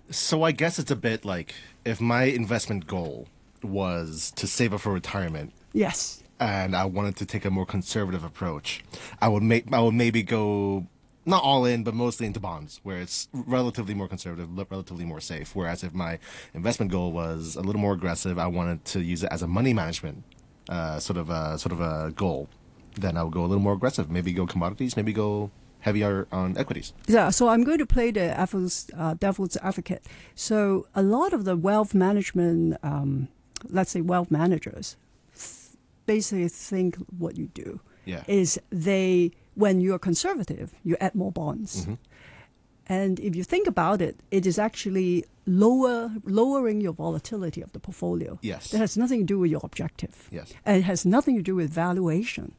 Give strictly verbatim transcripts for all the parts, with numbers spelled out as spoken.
So I guess it's a bit like if my investment goal was to save up for retirement Yes. and I wanted to take a more conservative approach, I would make I would maybe go not all in, but mostly into bonds, where it's relatively more conservative, lo- relatively more safe. Whereas if my investment goal was a little more aggressive, I wanted to use it as a money management uh, sort of a sort of a goal, then I would go a little more aggressive. Maybe go commodities, maybe go heavier on equities. Yeah, so I'm going to play the devil's, uh, devil's advocate. So a lot of the wealth management, um, let's say wealth managers, th- basically think what you do Yeah. is they, when you're conservative, you add more bonds. Mm-hmm. And if you think about it, it is actually lower lowering your volatility of the portfolio. Yes. That has nothing to do with your objective. Yes. And it has nothing to do with valuation.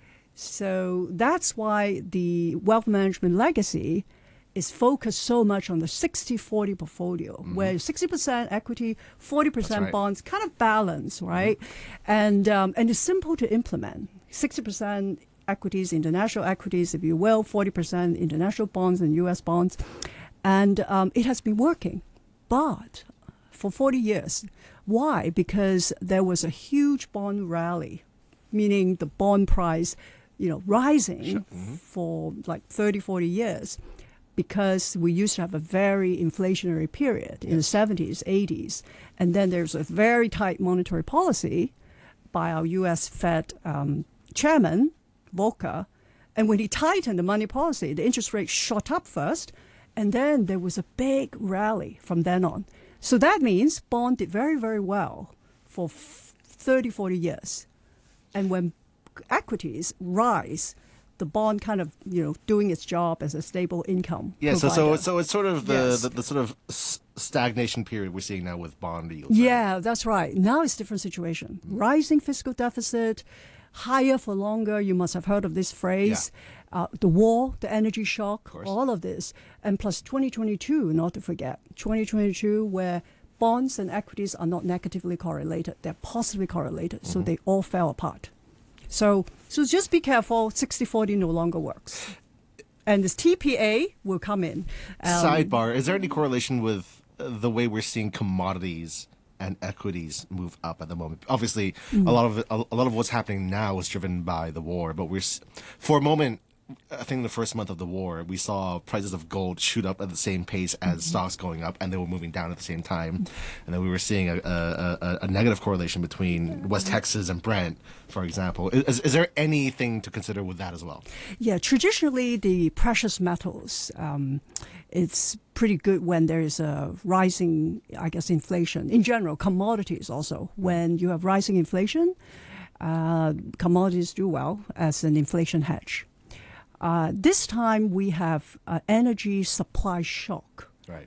So that's why the wealth management legacy is focused so much on the sixty forty portfolio, mm-hmm. where sixty percent equity, forty percent right. bonds, kind of balance, right? Mm-hmm. And um, and it's simple to implement. sixty percent equities, international equities, if you will, forty percent international bonds and U S bonds. And um, it has been working. But for forty years, why? Because there was a huge bond rally, meaning the bond price, you know, rising Sure. Mm-hmm. for like thirty, forty years, because we used to have a very inflationary period yes. in the seventies, eighties. And then there's a very tight monetary policy by our U S Fed um, chairman, Volcker. And when he tightened the money policy, the interest rate shot up first, and then there was a big rally from then on. So that means bond did very, very well for f- thirty, forty years. And when equities rise, the bond kind of, you know, doing its job as a stable income Yeah, so, provider. so so it's sort of the, Yes. the, the sort of s- stagnation period we're seeing now with bond yields. Yeah, that's right. Now it's a different situation. Mm. Rising fiscal deficit, higher for longer. You must have heard of this phrase. Yeah. Uh, the war, the energy shock, of all of this. And plus twenty twenty-two, not to forget, twenty twenty-two, where bonds and equities are not negatively correlated. They're positively correlated. Mm-hmm. So they all fell apart. So so just be careful. sixty forty no longer works. And this T P A will come in. Um, Sidebar, is there any correlation with uh, the way we're seeing commodities and equities move up at the moment? Obviously, mm-hmm. a lot of it, a, a lot of what's happening now is driven by the war, but we're for a moment, I think the first month of the war, we saw prices of gold shoot up at the same pace as mm-hmm. stocks going up, and they were moving down at the same time. Mm-hmm. And then we were seeing a, a, a, a negative correlation between West Texas and Brent, for example. Is, is there anything to consider with that as well? Yeah, traditionally, the precious metals, um, it's pretty good when there is a rising, I guess, inflation. In general, commodities also. When you have rising inflation, uh, commodities do well as an inflation hedge. Uh, this time we have uh, energy supply shock. Right.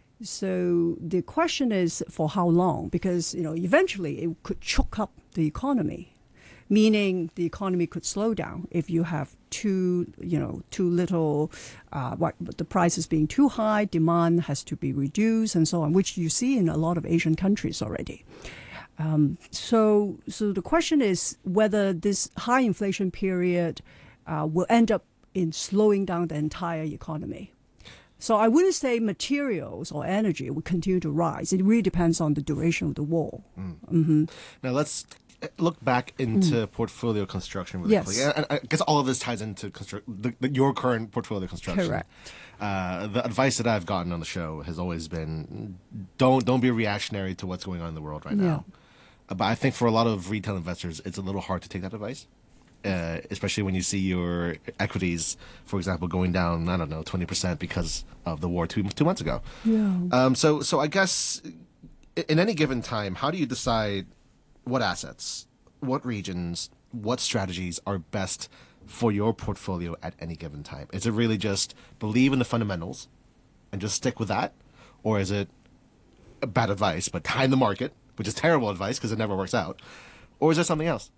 So the question is for how long? Because, you know, eventually it could choke up the economy, meaning the economy could slow down if you have too, you know, too little, uh, what the prices being too high, demand has to be reduced and so on, which you see in a lot of Asian countries already. Um, so, so the question is whether this high inflation period uh, will end up in slowing down the entire economy. So I wouldn't say materials or energy will continue to rise. It really depends on the duration of the war. Mm. Mm-hmm. Now let's look back into mm. portfolio construction really yes. quickly. And I guess all of this ties into constru- the, the, your current portfolio construction. Correct. Uh, the advice that I've gotten on the show has always been don't don't be reactionary to what's going on in the world right now. Yeah. But I think for a lot of retail investors, it's a little hard to take that advice. Uh, especially when you see your equities, for example, going down, I don't know, twenty percent because of the war two two months ago. Yeah. Um, so, so I guess in any given time, how do you decide what assets, what regions, what strategies are best for your portfolio at any given time? Is it really just believe in the fundamentals and just stick with that? Or is it bad advice, but time the market, which is terrible advice because it never works out? Or is there something else?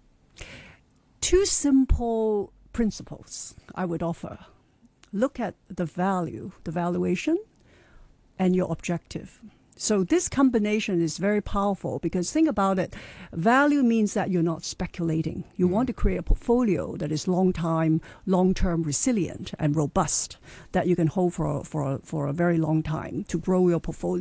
Two simple principles I would offer. Look at the value, the valuation, and your objective. So this combination is very powerful because think about it. Value means that you're not speculating. You mm. want to create a portfolio that is long-time, long-term resilient and robust that you can hold for, for, for a very long time to grow your portfolio.